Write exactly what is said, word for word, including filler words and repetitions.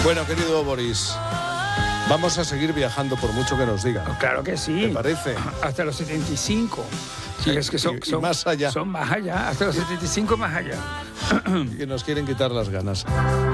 Bueno, querido Boris, vamos a seguir viajando por mucho que nos digan. Claro que sí. ¿Te parece? Hasta los setenta y cinco. Y, es que son, y, y son, más allá. Son más allá, hasta los setenta y cinco más allá. Que nos quieren quitar las ganas.